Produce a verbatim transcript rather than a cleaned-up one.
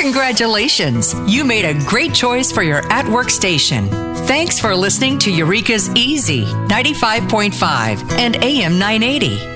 Congratulations! You made a great choice for your at-work station. Thanks for listening to Eureka's Easy ninety-five point five and A M nine eighty.